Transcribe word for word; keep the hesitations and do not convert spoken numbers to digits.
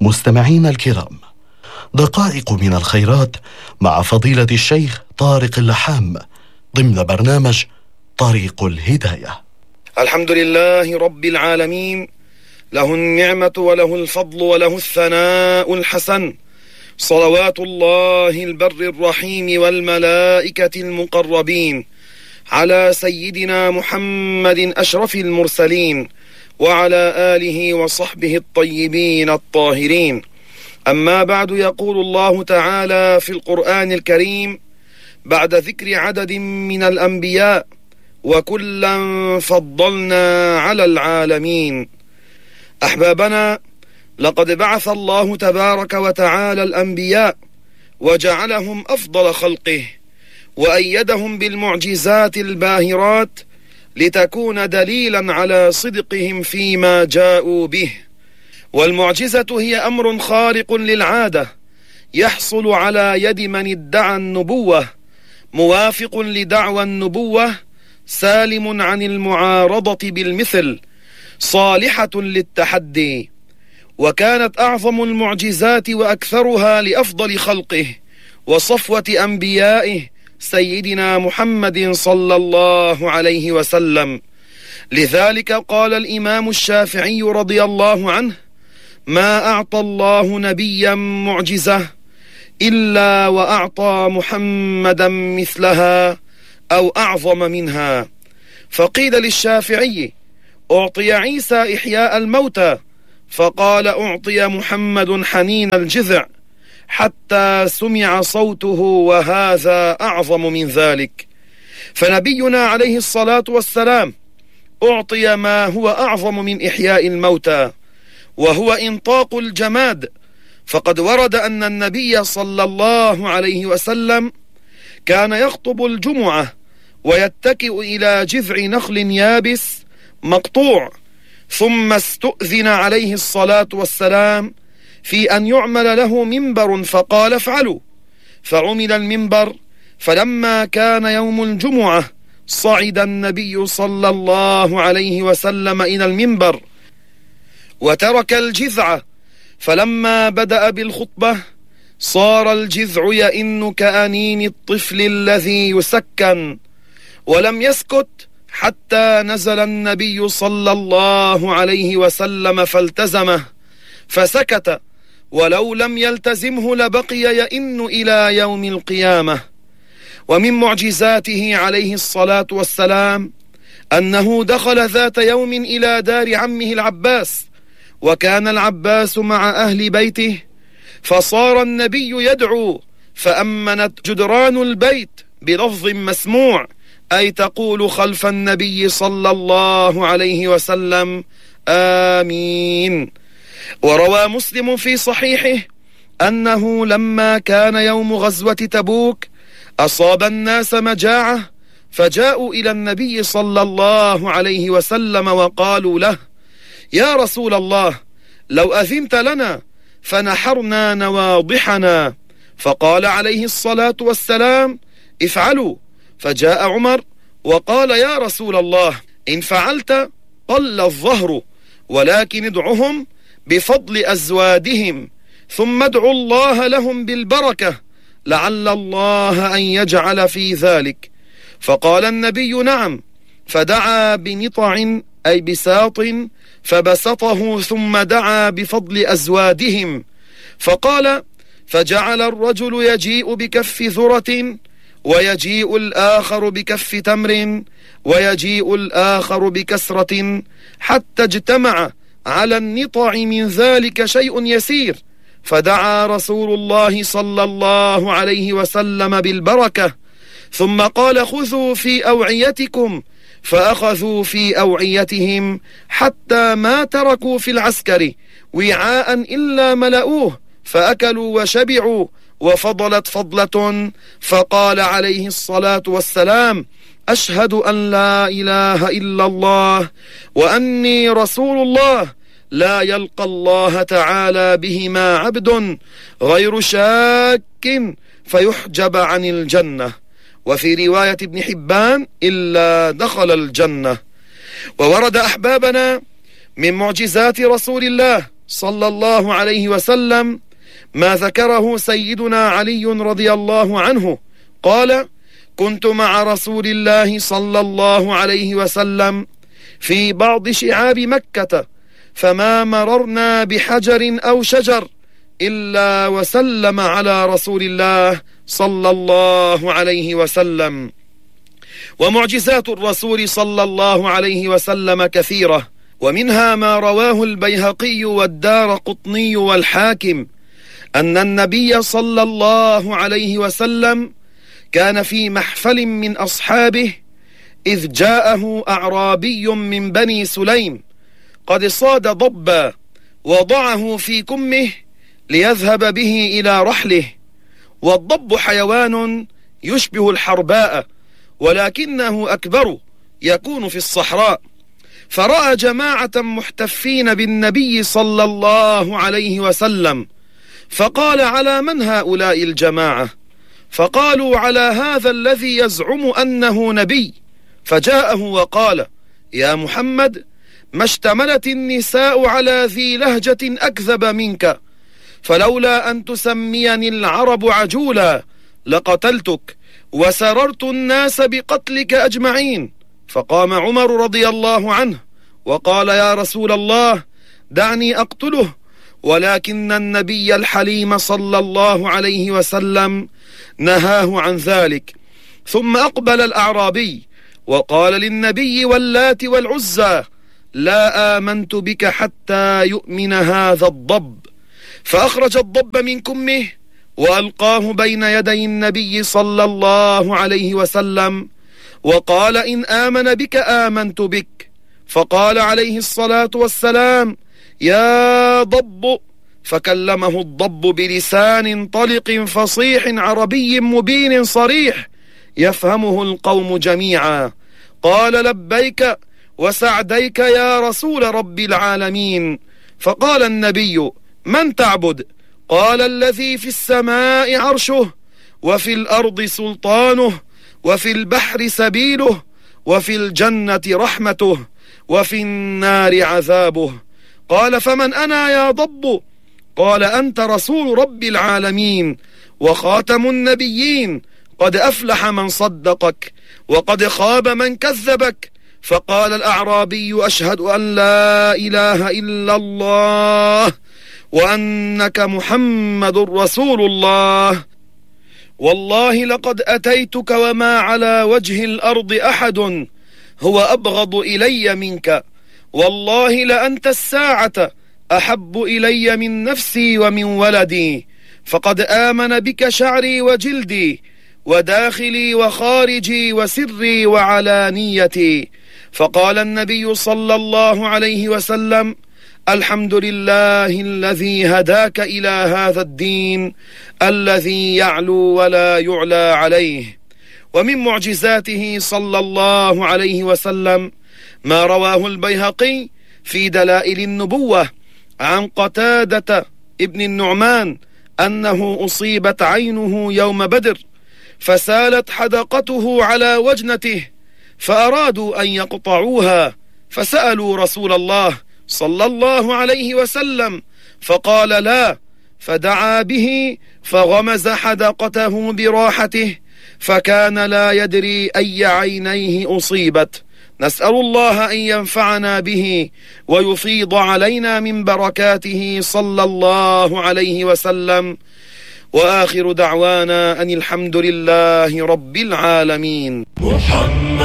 مستمعين الكرام، دقائق من الخيرات مع فضيلة الشيخ طارق اللحام ضمن برنامج طريق الهداية. الحمد لله رب العالمين، له النعمة وله الفضل وله الثناء الحسن، صلوات الله البر الرحيم والملائكة المقربين على سيدنا محمد أشرف المرسلين وعلى آله وصحبه الطيبين الطاهرين. أما بعد، يقول الله تعالى في القرآن الكريم بعد ذكر عدد من الأنبياء: وكلا فضلنا على العالمين. أحبابنا، لقد بعث الله تبارك وتعالى الأنبياء وجعلهم أفضل خلقه، وأيدهم بالمعجزات الباهرات لتكون دليلا على صدقهم فيما جاءوا به. والمعجزة هي أمر خارق للعادة يحصل على يد من ادعى النبوة، موافق لدعوى النبوة، سالم عن المعارضة بالمثل، صالحة للتحدي. وكانت أعظم المعجزات وأكثرها لأفضل خلقه وصفوة أنبيائه سيدنا محمد صلى الله عليه وسلم. لذلك قال الإمام الشافعي رضي الله عنه: ما أعطى الله نبيا معجزة إلا وأعطى محمدا مثلها أو أعظم منها. فقيل للشافعي: أعطي عيسى إحياء الموتى، فقال: أعطي محمد حنين الجذع حتى سمع صوته، وهذا أعظم من ذلك. فنبينا عليه الصلاة والسلام أعطي ما هو أعظم من إحياء الموتى، وهو إنطاق الجماد. فقد ورد أن النبي صلى الله عليه وسلم كان يخطب الجمعة ويتكئ إلى جذع نخل يابس مقطوع، ثم استؤذن عليه الصلاة والسلام في أن يعمل له منبر، فقال: افعلوا. فعمل المنبر، فلما كان يوم الجمعة صعد النبي صلى الله عليه وسلم إلى المنبر وترك الجذع، فلما بدأ بالخطبة صار الجذع يئن كأنين الطفل الذي يسكن، ولم يسكت حتى نزل النبي صلى الله عليه وسلم فالتزمه فسكت، ولو لم يلتزمه لبقي يئن إلى يوم القيامة. ومن معجزاته عليه الصلاة والسلام أنه دخل ذات يوم إلى دار عمه العباس، وكان العباس مع أهل بيته، فصار النبي يدعو، فأمنت جدران البيت بلفظ مسموع، أي تقول خلف النبي صلى الله عليه وسلم: آمين. وروى مسلم في صحيحه أنه لما كان يوم غزوة تبوك أصاب الناس مجاعة، فجاءوا إلى النبي صلى الله عليه وسلم وقالوا له: يا رسول الله، لو أذنت لنا فنحرنا نواضحنا. فقال عليه الصلاة والسلام: افعلوا. فجاء عمر وقال: يا رسول الله، إن فعلت قل الظهر، ولكن ادعهم بفضل أزوادهم، ثم ادعوا الله لهم بالبركة، لعل الله أن يجعل في ذلك. فقال النبي: نعم. فدعا بنطع أي بساط فبسطه، ثم دعا بفضل أزوادهم. فقال: فجعل الرجل يجيء بكف ذرة، ويجيء الآخر بكف تمر، ويجيء الآخر بكسرة، حتى اجتمع على النطع من ذلك شيء يسير. فدعا رسول الله صلى الله عليه وسلم بالبركة، ثم قال: خذوا في أوعيتكم. فأخذوا في أوعيتهم حتى ما تركوا في العسكر وعاء إلا ملؤوه، فأكلوا وشبعوا، وفضلت فضلة. فقال عليه الصلاة والسلام: أشهد أن لا إله إلا الله وأني رسول الله، لا يلقى الله تعالى بهما عبد غير شاك فيحجب عن الجنة. وفي رواية ابن حبان: إلا دخل الجنة. وورد أحبابنا من معجزات رسول الله صلى الله عليه وسلم ما ذكره سيدنا علي رضي الله عنه قال: كنت مع رسول الله صلى الله عليه وسلم في بعض شعاب مكة، فما مررنا بحجر أو شجر إلا وسلم على رسول الله صلى الله عليه وسلم. ومعجزات الرسول صلى الله عليه وسلم كثيرة، ومنها ما رواه البيهقي والدارقطني والحاكم أن النبي صلى الله عليه وسلم كان في محفل من أصحابه إذ جاءه أعرابي من بني سليم قد صاد ضبا وضعه في كمه ليذهب به إلى رحله، والضب حيوان يشبه الحرباء ولكنه أكبر يكون في الصحراء. فرأى جماعة محتفين بالنبي صلى الله عليه وسلم فقال: على من هؤلاء الجماعة؟ فقالوا: على هذا الذي يزعم أنه نبي. فجاءه وقال: يا محمد، ما اشتملت النساء على ذي لهجة أكذب منك، فلولا أن تسميني العرب عجولا لقتلتك وسررت الناس بقتلك أجمعين. فقام عمر رضي الله عنه وقال: يا رسول الله، دعني أقتله، ولكن النبي الحليم صلى الله عليه وسلم نهاه عن ذلك. ثم أقبل الأعرابي وقال للنبي: واللات والعزى لا آمنت بك حتى يؤمن هذا الضب. فأخرج الضب من كمه وألقاه بين يدي النبي صلى الله عليه وسلم وقال: إن آمن بك آمنت بك. فقال عليه الصلاة والسلام: يا ضب. فكلمه الضب بلسان طلق فصيح عربي مبين صريح يفهمه القوم جميعا. قال: لبيك وسعديك يا رسول رب العالمين. فقال النبي: من تعبد؟ قال: الذي في السماء عرشه، وفي الأرض سلطانه، وفي البحر سبيله، وفي الجنة رحمته، وفي النار عذابه. قال: فمن أنا يا ضب؟ قال: أنت رسول رب العالمين وخاتم النبيين، قد أفلح من صدقك وقد خاب من كذبك. فقال الأعرابي: أشهد أن لا إله إلا الله وأنك محمد رسول الله. والله لقد أتيتك وما على وجه الأرض أحد هو أبغض إلي منك، والله لأنت الساعة أحب إلي من نفسي ومن ولدي، فقد آمن بك شعري وجلدي وداخلي وخارجي وسري وعلانيتي. فقال النبي صلى الله عليه وسلم: الحمد لله الذي هداك إلى هذا الدين الذي يعلو ولا يعلى عليه. ومن معجزاته صلى الله عليه وسلم ما رواه البيهقي في دلائل النبوة عن قتادة ابن النعمان أنه أصيبت عينه يوم بدر فسالت حدقته على وجنته، فأرادوا أن يقطعوها، فسألوا رسول الله صلى الله عليه وسلم فقال: لا، فدعا به فغمز حدقته براحته، فكان لا يدري أي عينيه أصيبت. نسأل الله أن ينفعنا به ويفيض علينا من بركاته صلى الله عليه وسلم. وآخر دعوانا أن الحمد لله رب العالمين. محمد